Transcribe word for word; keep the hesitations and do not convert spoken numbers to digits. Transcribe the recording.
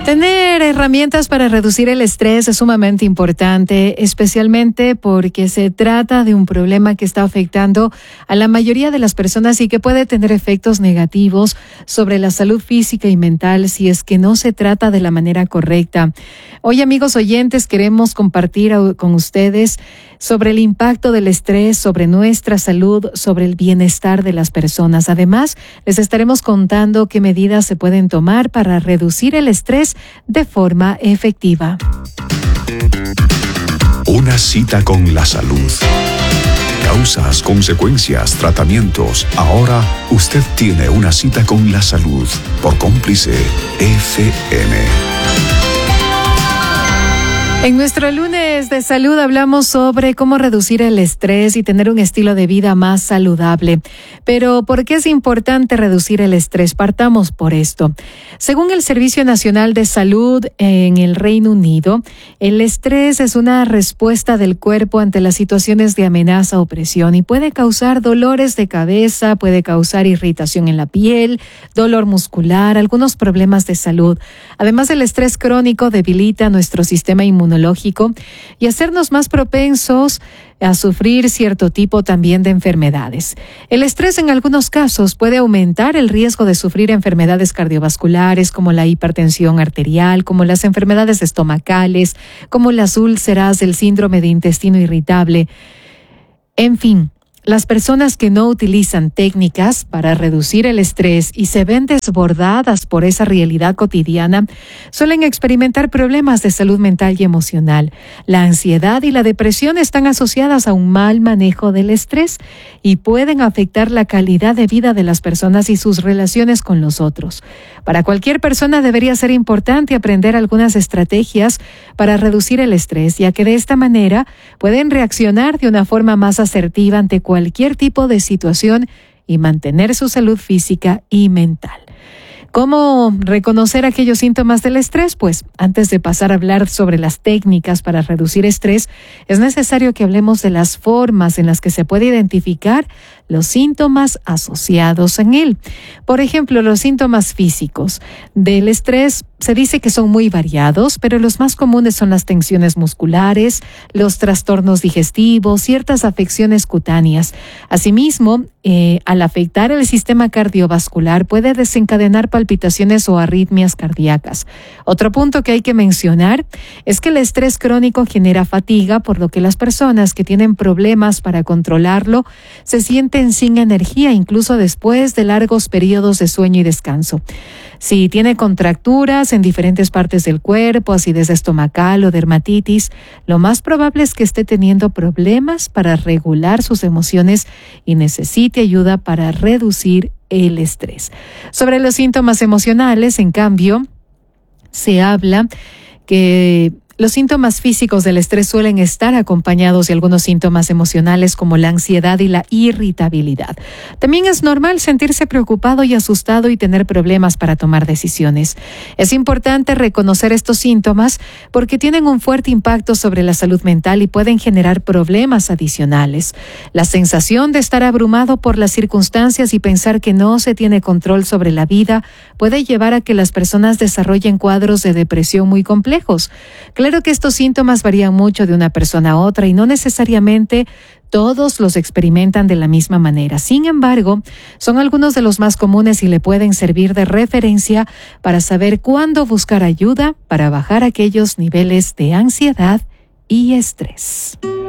Tener herramientas para reducir el estrés es sumamente importante, especialmente porque se trata de un problema que está afectando a la mayoría de las personas y que puede tener efectos negativos sobre la salud física y mental si es que no se trata de la manera correcta. Hoy, amigos oyentes, queremos compartir con ustedes sobre el impacto del estrés sobre nuestra salud, sobre el bienestar de las personas. Además, les estaremos contando qué medidas se pueden tomar para reducir el estrés de forma efectiva. Una cita con la salud. Causas, consecuencias, tratamientos. Ahora usted tiene una cita con la salud por Cómplice F M. En nuestro lunes de salud hablamos sobre cómo reducir el estrés y tener un estilo de vida más saludable. Pero, ¿por qué es importante reducir el estrés? Partamos por esto. Según el Servicio Nacional de Salud en el Reino Unido, el estrés es una respuesta del cuerpo ante las situaciones de amenaza o presión y puede causar dolores de cabeza, puede causar irritación en la piel, dolor muscular, algunos problemas de salud. Además, el estrés crónico debilita nuestro sistema inmunológico y hacernos más propensos a sufrir cierto tipo también de enfermedades. El estrés en algunos casos puede aumentar el riesgo de sufrir enfermedades cardiovasculares como la hipertensión arterial, como las enfermedades estomacales, como las úlceras, el síndrome de intestino irritable. En fin, las personas que no utilizan técnicas para reducir el estrés y se ven desbordadas por esa realidad cotidiana suelen experimentar problemas de salud mental y emocional. La ansiedad y la depresión están asociadas a un mal manejo del estrés y pueden afectar la calidad de vida de las personas y sus relaciones con los otros. Para cualquier persona debería ser importante aprender algunas estrategias para reducir el estrés, ya que de esta manera pueden reaccionar de una forma más asertiva ante cualquier tipo de situación y mantener su salud física y mental. ¿Cómo reconocer aquellos síntomas del estrés? Pues antes de pasar a hablar sobre las técnicas para reducir estrés, es necesario que hablemos de las formas en las que se puede identificar los síntomas asociados en él. Por ejemplo, los síntomas físicos del estrés se dice que son muy variados, pero los más comunes son las tensiones musculares, los trastornos digestivos, ciertas afecciones cutáneas. Asimismo, eh, al afectar el sistema cardiovascular puede desencadenar palpitaciones o arritmias cardíacas. Otro punto que hay que mencionar es que el estrés crónico genera fatiga, por lo que las personas que tienen problemas para controlarlo se sienten sin energía, incluso después de largos periodos de sueño y descanso. Si tiene contracturas en diferentes partes del cuerpo, acidez estomacal o dermatitis, lo más probable es que esté teniendo problemas para regular sus emociones y necesite ayuda para reducir el estrés. Sobre los síntomas emocionales, en cambio, se habla que los síntomas físicos del estrés suelen estar acompañados de algunos síntomas emocionales como la ansiedad y la irritabilidad. También es normal sentirse preocupado y asustado y tener problemas para tomar decisiones. Es importante reconocer estos síntomas porque tienen un fuerte impacto sobre la salud mental y pueden generar problemas adicionales. La sensación de estar abrumado por las circunstancias y pensar que no se tiene control sobre la vida puede llevar a que las personas desarrollen cuadros de depresión muy complejos. Claro que estos síntomas varían mucho de una persona a otra y no necesariamente todos los experimentan de la misma manera. Sin embargo, son algunos de los más comunes y le pueden servir de referencia para saber cuándo buscar ayuda para bajar aquellos niveles de ansiedad y estrés.